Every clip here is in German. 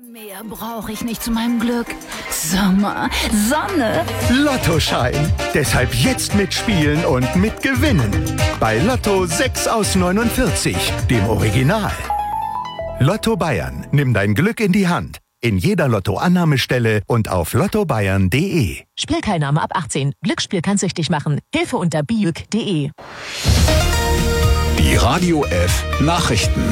Mehr brauche ich nicht zu meinem Glück. Sommer, Sonne. Lottoschein. Deshalb jetzt mitspielen und mitgewinnen. Bei Lotto 6 aus 49, dem Original. Lotto Bayern. Nimm dein Glück in die Hand. In jeder Lotto-Annahmestelle und auf lottobayern.de. Spielteilnahme ab 18. Glücksspiel kann süchtig machen. Hilfe unter biüg.de. Die Radio F Nachrichten.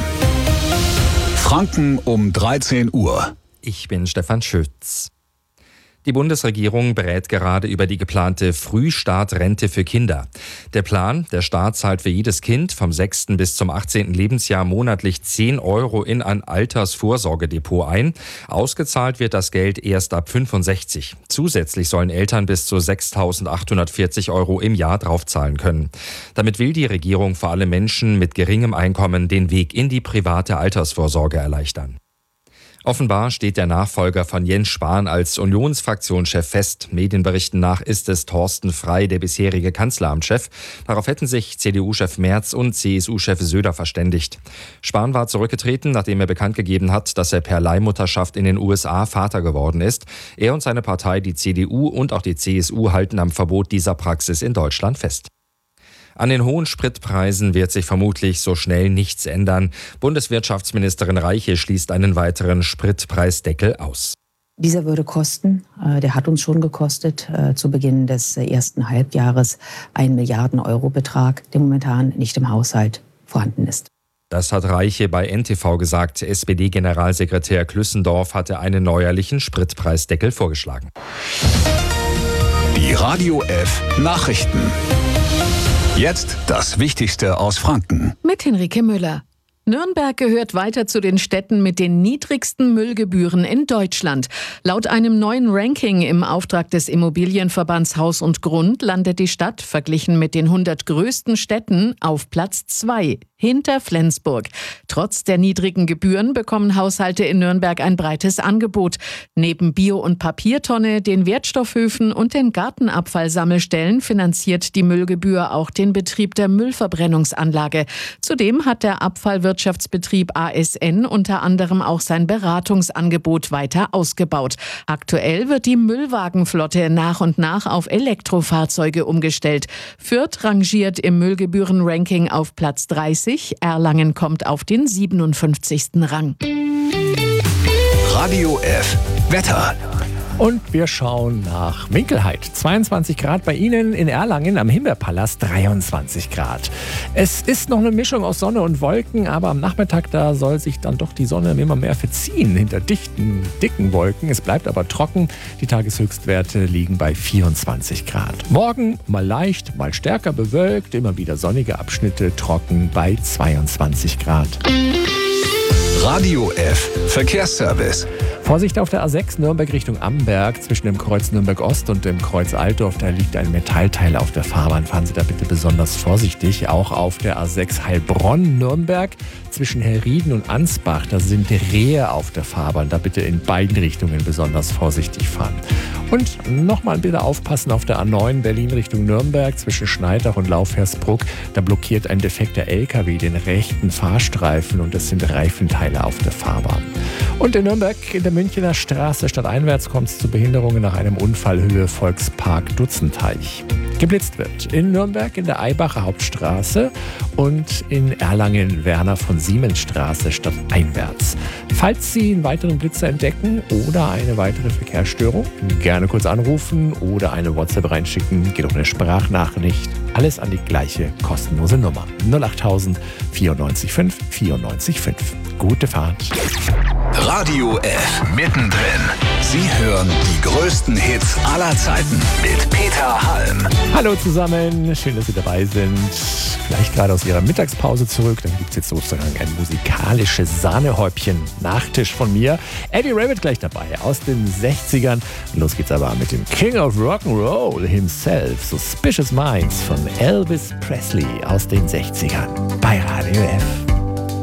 Franken um 13 Uhr. Ich bin Stefan Schütz. Die Bundesregierung berät gerade über die geplante Frühstartrente für Kinder. Der Plan, der Staat zahlt für jedes Kind vom 6. bis zum 18. Lebensjahr monatlich 10 € in ein Altersvorsorgedepot ein. Ausgezahlt wird das Geld erst ab 65. Zusätzlich sollen Eltern bis zu 6.840 € im Jahr draufzahlen können. Damit will die Regierung vor allem Menschen mit geringem Einkommen den Weg in die private Altersvorsorge erleichtern. Offenbar steht der Nachfolger von Jens Spahn als Unionsfraktionschef fest. Medienberichten nach ist es Thorsten Frey, der bisherige Kanzleramtschef. Darauf hätten sich CDU-Chef Merz und CSU-Chef Söder verständigt. Spahn war zurückgetreten, nachdem er bekannt gegeben hat, dass er per Leihmutterschaft in den USA Vater geworden ist. Er und seine Partei, die CDU und auch die CSU, halten am Verbot dieser Praxis in Deutschland fest. An den hohen Spritpreisen wird sich vermutlich so schnell nichts ändern. Bundeswirtschaftsministerin Reiche schließt einen weiteren Spritpreisdeckel aus. Dieser würde kosten, der hat uns schon gekostet, zu Beginn des ersten Halbjahres 1 Milliarden-Euro-Betrag, der momentan nicht im Haushalt vorhanden ist. Das hat Reiche bei NTV gesagt. SPD-Generalsekretär Klüssendorf hatte einen neuerlichen Spritpreisdeckel vorgeschlagen. Die Radio F Nachrichten. Jetzt das Wichtigste aus Franken. Mit Henrike Müller. Nürnberg gehört weiter zu den Städten mit den niedrigsten Müllgebühren in Deutschland. Laut einem neuen Ranking im Auftrag des Immobilienverbands Haus und Grund landet die Stadt, verglichen mit den 100 größten Städten, auf Platz 2, hinter Flensburg. Trotz der niedrigen Gebühren bekommen Haushalte in Nürnberg ein breites Angebot. Neben Bio- und Papiertonne, den Wertstoffhöfen und den Gartenabfallsammelstellen finanziert die Müllgebühr auch den Betrieb der Müllverbrennungsanlage. Zudem hat der Abfallwirtschaftsbetrieb ASN unter anderem auch sein Beratungsangebot weiter ausgebaut. Aktuell wird die Müllwagenflotte nach und nach auf Elektrofahrzeuge umgestellt. Fürth rangiert im Müllgebührenranking auf Platz 30. Erlangen kommt auf den 57. Rang. Radio F Wetter. Und wir schauen nach Winkelheit. 22 Grad bei Ihnen, in Erlangen am Himbeerpalast 23 Grad. Es ist noch eine Mischung aus Sonne und Wolken, aber am Nachmittag da soll sich dann doch die Sonne immer mehr verziehen hinter dicken Wolken. Es bleibt aber trocken. Die Tageshöchstwerte liegen bei 24 Grad. Morgen mal leicht, mal stärker bewölkt, immer wieder sonnige Abschnitte, trocken bei 22 Grad. Radio F Verkehrsservice. Vorsicht auf der A6 Nürnberg Richtung Amberg. Zwischen dem Kreuz Nürnberg Ost und dem Kreuz Altdorf, da liegt ein Metallteil auf der Fahrbahn. Fahren Sie da bitte besonders vorsichtig. Auch auf der A6 Heilbronn Nürnberg. Zwischen Herrieden und Ansbach, da sind Rehe auf der Fahrbahn. Da bitte in beiden Richtungen besonders vorsichtig fahren. Und nochmal bitte aufpassen auf der A9 Berlin Richtung Nürnberg. Zwischen Schneidach und Laufhersbruck, da blockiert ein defekter LKW den rechten Fahrstreifen und es sind Reifenteile auf der Fahrbahn. Und in Nürnberg in der Münchener Straße stadteinwärts kommt es zu Behinderungen nach einem Unfall Höhe Volkspark Dutzenteich. Geblitzt wird in Nürnberg in der Eibacher Hauptstraße und in Erlangen Werner von Siemens Straße stadteinwärts. Falls Sie einen weiteren Blitzer entdecken oder eine weitere Verkehrsstörung, gerne kurz anrufen oder eine WhatsApp reinschicken, geht auch eine Sprachnachricht. Alles an die gleiche kostenlose Nummer. 08000 94 5 94 5. Gute Fahrt. Radio F mittendrin. Sie hören die größten Hits aller Zeiten mit Peter Halm. Hallo zusammen, schön, dass Sie dabei sind. Gleich gerade aus Ihrer Mittagspause zurück. Dann gibt es jetzt sozusagen ein musikalisches Sahnehäubchen Nachtisch von mir. Eddie Rabbitt gleich dabei aus den 60ern. Los geht's aber mit dem King of Rock'n'Roll himself, Suspicious Minds von Elvis Presley aus den 60ern bei Radio F.